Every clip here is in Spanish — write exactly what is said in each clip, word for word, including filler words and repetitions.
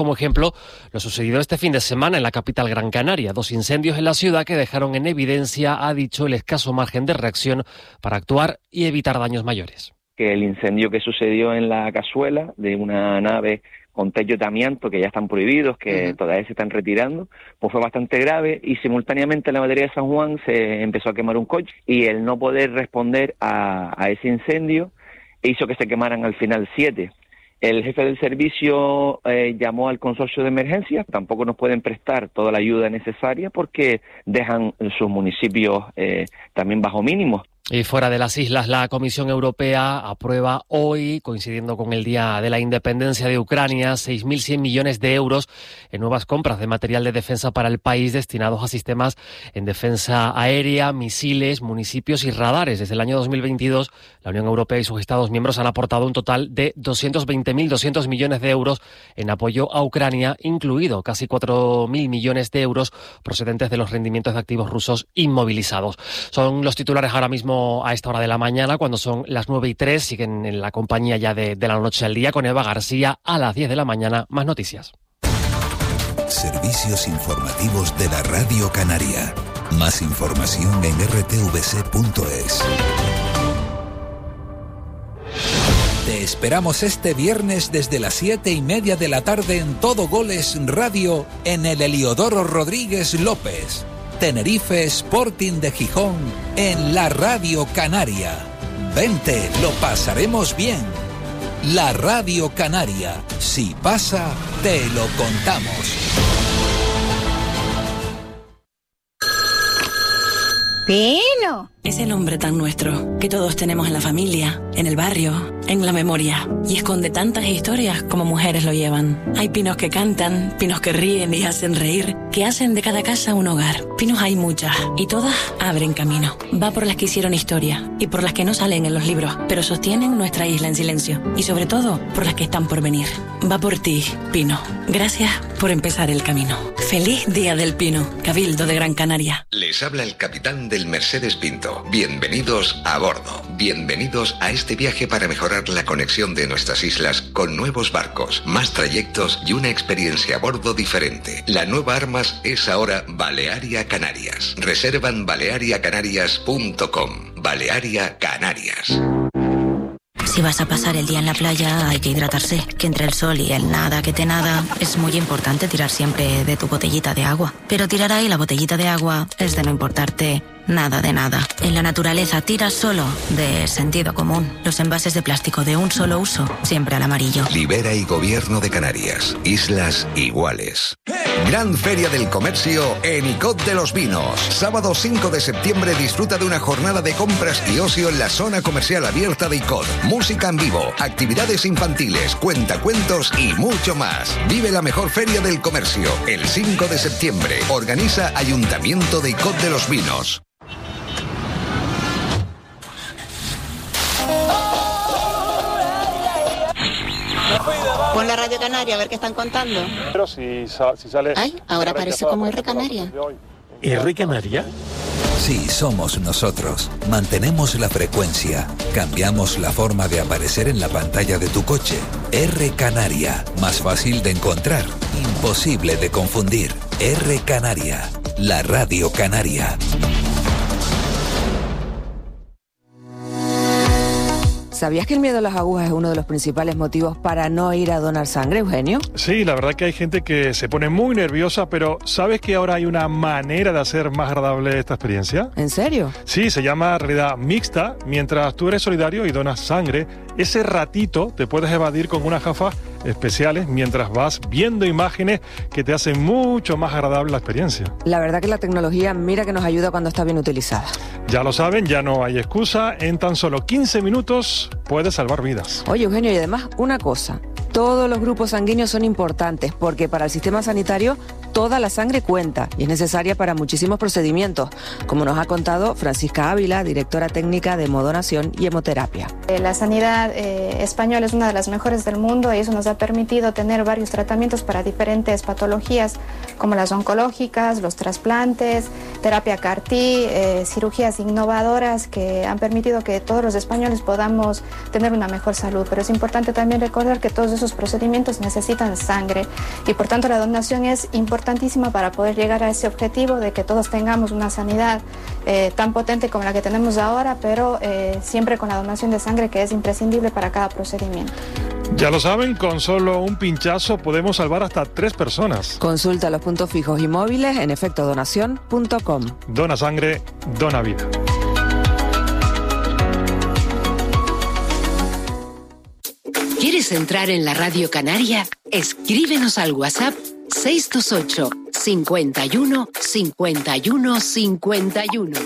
Como ejemplo, lo sucedido este fin de semana en la capital Gran Canaria. Dos incendios en la ciudad que dejaron en evidencia, ha dicho, el escaso margen de reacción para actuar y evitar daños mayores. Que el incendio que sucedió en la cazuela de una nave con techos de amianto que ya están prohibidos, que uh-huh. todavía se están retirando, pues fue bastante grave, y simultáneamente en la batería de San Juan se empezó a quemar un coche, y el no poder responder a, a ese incendio hizo que se quemaran al final siete. El jefe del servicio eh, llamó al consorcio de emergencia, tampoco nos pueden prestar toda la ayuda necesaria porque dejan sus municipios eh, también bajo mínimos. Y fuera de las islas, la Comisión Europea aprueba hoy, coincidiendo con el Día de la Independencia de Ucrania, seis mil cien millones de euros en nuevas compras de material de defensa para el país destinados a sistemas en defensa aérea, misiles, municipios y radares. Desde el año dos mil veintidós, la Unión Europea y sus Estados miembros han aportado un total de doscientos veinte mil doscientos millones de euros en apoyo a Ucrania, incluido casi cuatro mil millones de euros procedentes de los rendimientos de activos rusos inmovilizados. Son los titulares ahora mismo a esta hora de la mañana, cuando son las nueve y tres, siguen en la compañía ya de, de la noche al día con Eva García. A las diez de la mañana, más noticias. Servicios informativos de la Radio Canaria. Más información en r t v c punto es. Te esperamos este viernes desde las siete y media de la tarde en Todo Goles Radio, en el Heliodoro Rodríguez López. Tenerife Sporting de Gijón en la Radio Canaria. Vente, lo pasaremos bien. La Radio Canaria. Si pasa, te lo contamos. ¡Pino! Es el hombre tan nuestro que todos tenemos en la familia, en el barrio, en la memoria. Y esconde tantas historias como mujeres lo llevan. Hay pinos que cantan, pinos que ríen y hacen reír, que hacen de cada casa un hogar. Pinos hay muchas y todas abren camino. Va por las que hicieron historia y por las que no salen en los libros, pero sostienen nuestra isla en silencio. Y sobre todo, por las que están por venir. Va por ti, Pino. Gracias por empezar el camino. Feliz Día del Pino, Cabildo de Gran Canaria. Les habla el capitán del Mercedes Pinto. Bienvenidos a bordo. Bienvenidos a este viaje para mejorar la conexión de nuestras islas con nuevos barcos, más trayectos y una experiencia a bordo diferente. La nueva Armas es ahora Balearia Canarias. Reserva en balearia canarias punto com. Balearia Canarias. Si vas a pasar el día en la playa, hay que hidratarse. Que entre el sol y el nada que te nada, es muy importante tirar siempre de tu botellita de agua. Pero tirar ahí la botellita de agua es de no importarte nada de nada. En la naturaleza tiras solo de sentido común. Los envases de plástico de un solo uso, siempre al amarillo. Libera y Gobierno de Canarias. Islas iguales. Gran Feria del Comercio en Icod de los Vinos. Sábado cinco de septiembre disfruta de una jornada de compras y ocio en la zona comercial abierta de Icod. Música en vivo, actividades infantiles, cuentacuentos y mucho más. Vive la mejor feria del comercio el cinco de septiembre. Organiza Ayuntamiento de Icod de los Vinos. Pon la Radio Canaria a ver qué están contando. Pero si, si sale... Ay, ahora parece como R Canaria. ¿R Canaria? Sí, somos nosotros. Mantenemos la frecuencia. Cambiamos la forma de aparecer en la pantalla de tu coche. R Canaria. Más fácil de encontrar. Imposible de confundir. R Canaria. La Radio Canaria. ¿Sabías que el miedo a las agujas es uno de los principales motivos para no ir a donar sangre, Eugenio? Sí, la verdad que hay gente que se pone muy nerviosa, pero ¿sabes que ahora hay una manera de hacer más agradable esta experiencia? ¿En serio? Sí, se llama realidad mixta. Mientras tú eres solidario y donas sangre, ese ratito te puedes evadir con unas gafas especiales mientras vas viendo imágenes que te hacen mucho más agradable la experiencia. La verdad que la tecnología, mira que nos ayuda cuando está bien utilizada. Ya lo saben, ya no hay excusa. En tan solo quince minutos puedes salvar vidas. Oye, Eugenio, y además una cosa. Todos los grupos sanguíneos son importantes porque para el sistema sanitario toda la sangre cuenta y es necesaria para muchísimos procedimientos, como nos ha contado Francisca Ávila, directora técnica de Hemodonación y Hemoterapia. La sanidad eh, española es una de las mejores del mundo y eso nos ha permitido tener varios tratamientos para diferentes patologías como las oncológicas, los trasplantes, terapia C A R T, eh, cirugías innovadoras que han permitido que todos los españoles podamos tener una mejor salud. Pero es importante también recordar que todos esos procedimientos necesitan sangre y por tanto la donación es importantísima para poder llegar a ese objetivo de que todos tengamos una sanidad eh, tan potente como la que tenemos ahora, pero eh, siempre con la donación de sangre, que es imprescindible para cada procedimiento. Ya lo saben, con solo un pinchazo podemos salvar hasta tres personas. Consulta los puntos fijos y móviles en efecto donación punto com. Dona sangre, dona vida. ¿Quieres entrar en la Radio Canaria? Escríbenos al WhatsApp seis dos ocho, cincuenta y uno, cincuenta y uno, cincuenta y uno.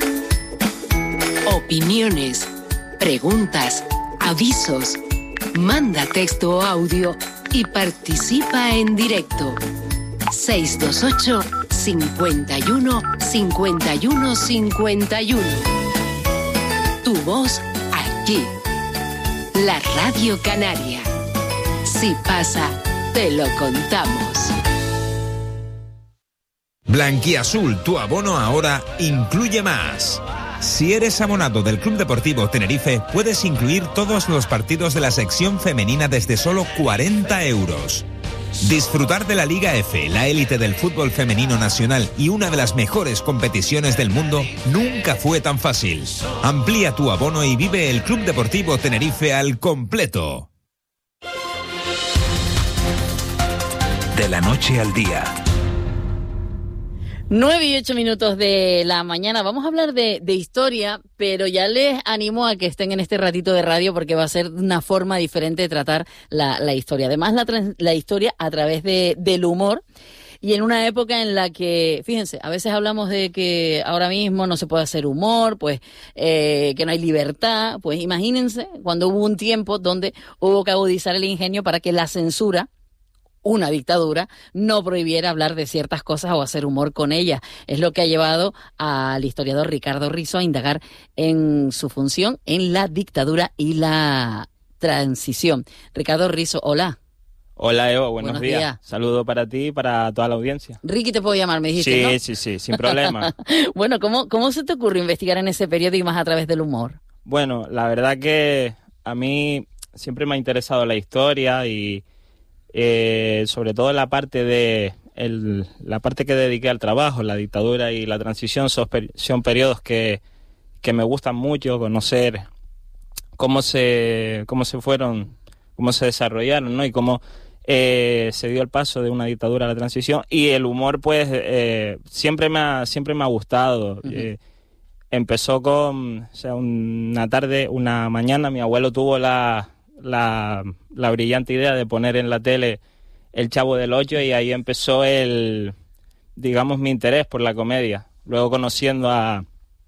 Opiniones, preguntas, avisos. Manda texto o audio y participa en directo. seis dos ocho, cincuenta y uno, cincuenta y uno, cincuenta y uno. Tu voz aquí. La Radio Canaria. Si pasa, te lo contamos. Blanquiazul, tu abono ahora incluye más. Si eres abonado del Club Deportivo Tenerife, puedes incluir todos los partidos de la sección femenina desde solo cuarenta euros. Disfrutar de la Liga F, la élite del fútbol femenino nacional y una de las mejores competiciones del mundo nunca fue tan fácil. Amplía tu abono y vive el Club Deportivo Tenerife al completo. De la noche al día. Nueve y ocho minutos de la mañana. Vamos a hablar de, de historia, pero ya les animo a que estén en este ratito de radio porque va a ser una forma diferente de tratar la, la historia. Además, la, trans, la historia a través de, del humor. Y en una época en la que, fíjense, a veces hablamos de que ahora mismo no se puede hacer humor, pues eh, que no hay libertad. Pues imagínense cuando hubo un tiempo donde hubo que agudizar el ingenio para que la censura, una dictadura, no prohibiera hablar de ciertas cosas o hacer humor con ellas. Es lo que ha llevado al historiador Ricardo Rizo a indagar en su función en la dictadura y la transición. Ricardo Rizo, hola. Hola, Eva, buenos, buenos días. días. Saludo para ti y para toda la audiencia. Ricky te puedo llamar, me dijiste, sí, ¿no? Sí, sí, sí, sin problema. Bueno, ¿cómo, ¿cómo se te ocurrió investigar en ese periodo y más a través del humor? Bueno, la verdad que a mí siempre me ha interesado la historia y eh, sobre todo la parte de el, la parte que dediqué al trabajo, la dictadura y la transición, son, son periodos que, que me gustan mucho, conocer cómo se cómo se fueron, cómo se desarrollaron, ¿no? Y cómo eh, se dio el paso de una dictadura a la transición. Y el humor, pues, eh, siempre me ha, siempre me ha gustado. Uh-huh. Eh, empezó con, o sea, una tarde, una mañana, mi abuelo tuvo la, la, la brillante idea de poner en la tele El Chavo del Ocho y ahí empezó el, digamos, mi interés por la comedia. Luego conociendo a,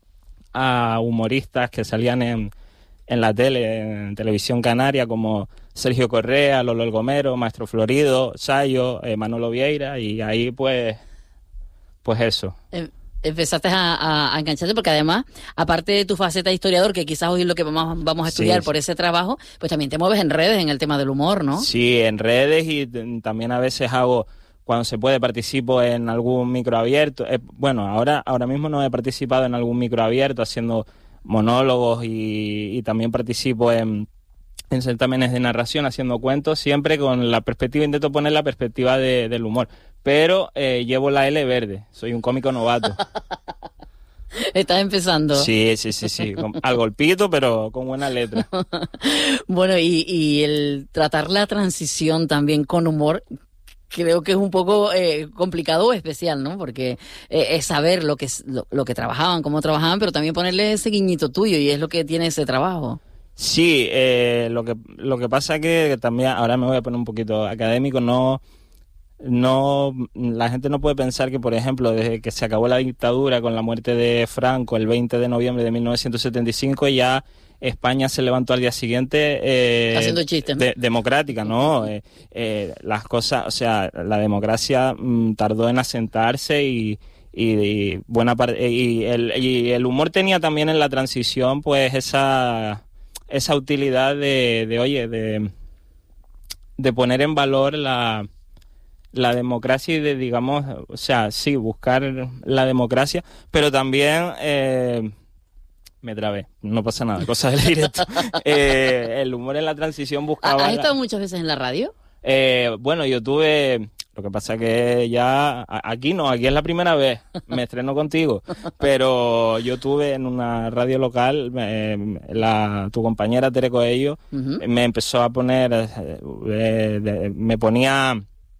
a humoristas que salían en, en la tele, en televisión canaria, como Sergio Correa, Lolo El Gomero, Maestro Florido, Sayo, eh, Manolo Vieira, y ahí pues, pues eso. Eh. Empezaste a, a, a engancharte porque además, aparte de tu faceta de historiador, que quizás hoy es lo que vamos, vamos a estudiar sí, por ese trabajo, pues también te mueves en redes en el tema del humor, ¿no? Sí, en redes y t- también a veces hago, cuando se puede, participo en algún micro abierto. Eh, bueno, ahora, ahora mismo no he participado en algún micro abierto haciendo monólogos y, y también participo en, en certámenes de narración haciendo cuentos, siempre con la perspectiva, intento poner la perspectiva de, del humor. Pero eh, llevo la L verde, soy un cómico novato. ¿Estás empezando? Sí, sí, sí, sí, con, al golpito, pero con buena letra. Bueno, y, y el tratar la transición también con humor, creo que es un poco eh, complicado o especial, ¿no? Porque eh, es saber lo que, lo, lo que trabajaban, cómo trabajaban, pero también ponerle ese guiñito tuyo, y es lo que tiene ese trabajo. Sí, eh, lo que lo que pasa es que también, ahora me voy a poner un poquito académico, no... No, la gente no puede pensar que, por ejemplo, desde que se acabó la dictadura con la muerte de Franco el veinte de noviembre de mil novecientos setenta y cinco, ya España se levantó al día siguiente eh, haciendo chistes, ¿no? de, democrática, ¿no? Eh, eh, las cosas, o sea, la democracia mm, tardó en asentarse y, y, y buena parte y el, y el humor tenía también en la transición, pues esa esa utilidad de, de oye, de de poner en valor la la democracia y de, digamos, o sea, sí, buscar la democracia, pero también eh, Me trabé, no pasa nada, cosa del directo. eh, el humor en la transición buscaba... ¿Has estado muchas veces en la radio? Eh, bueno, yo tuve... Lo que pasa es que ya... Aquí no, aquí es la primera vez. Me estreno contigo. Pero yo tuve en una radio local, eh, la, tu compañera Tere Coello, uh-huh. me empezó a poner... Eh, de, me ponía...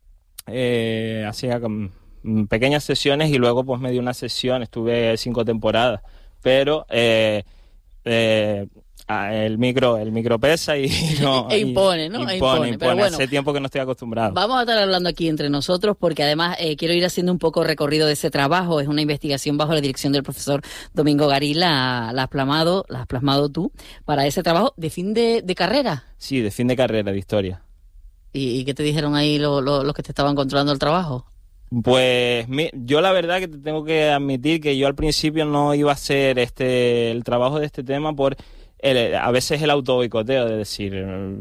Eh, hacía pequeñas sesiones y luego pues me dio una sesión. Estuve cinco temporadas. Pero eh, eh, el micro el micro pesa y no e impone, ¿no? Impone, e impone. impone. Pero bueno, hace tiempo que no estoy acostumbrado. Vamos a estar hablando aquí entre nosotros porque además eh, quiero ir haciendo un poco recorrido de ese trabajo. Es una investigación bajo la dirección del profesor Domingo Garín. La, la has plasmado, la has plasmado tú para ese trabajo de fin de, de carrera. Sí, de fin de carrera, de historia. ¿Y, y qué te dijeron ahí lo, lo, los que te estaban controlando el trabajo? Pues mi, yo la verdad que te tengo que admitir que yo al principio no iba a hacer este el trabajo de este tema por el, a veces el autoboicoteo, de decir,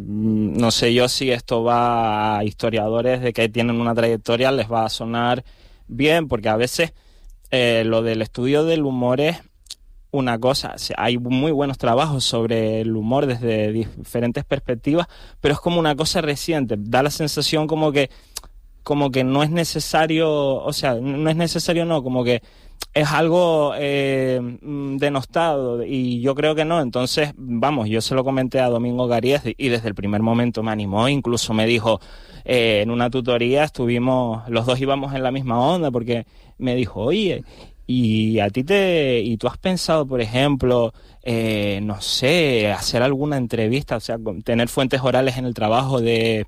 no sé yo si esto va a historiadores de que tienen una trayectoria, les va a sonar bien, porque a veces eh, lo del estudio del humor es una cosa, hay muy buenos trabajos sobre el humor desde diferentes perspectivas, pero es como una cosa reciente, da la sensación como que como que no es necesario, o sea, no es necesario no, como que es algo eh, denostado y yo creo que no. Entonces, vamos, yo se lo comenté a Domingo Garín y desde el primer momento me animó, incluso me dijo, eh, en una tutoría estuvimos, los dos íbamos en la misma onda porque me dijo, oye, y a ti te, y tú has pensado, por ejemplo, eh, no sé, hacer alguna entrevista, o sea, tener fuentes orales en el trabajo de...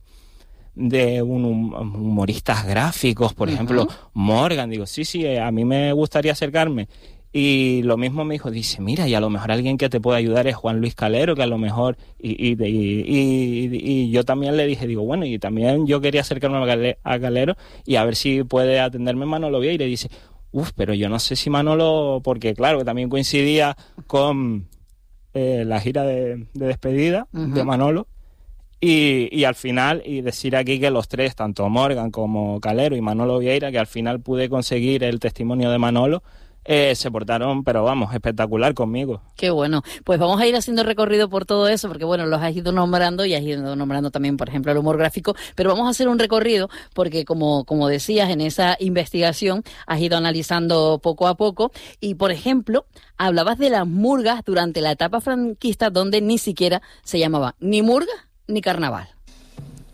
de un humoristas gráficos, por uh-huh. ejemplo, Morgan. Digo, sí, sí, a mí me gustaría acercarme. Y lo mismo me dijo, dice, mira, y a lo mejor alguien que te puede ayudar es Juan Luis Calero, que a lo mejor... Y, y, y, y, y yo también le dije, digo, bueno, y también yo quería acercarme a, Gale, a Calero y a ver si puede atenderme Manolo Vía. Y le dice, uff, pero yo no sé si Manolo... Porque, claro, que también coincidía con eh, la gira de, de despedida uh-huh. de Manolo. Y, y al final, y decir aquí que los tres, tanto Morgan como Calero y Manolo Vieira, que al final pude conseguir el testimonio de Manolo, eh, se portaron, pero vamos, espectacular conmigo. Qué bueno. Pues vamos a ir haciendo recorrido por todo eso, porque bueno, los has ido nombrando y has ido nombrando también, por ejemplo, el humor gráfico, pero vamos a hacer un recorrido, porque como, como decías, en esa investigación has ido analizando poco a poco, y por ejemplo, hablabas de las murgas durante la etapa franquista, donde ni siquiera se llamaba ni murga ni carnaval.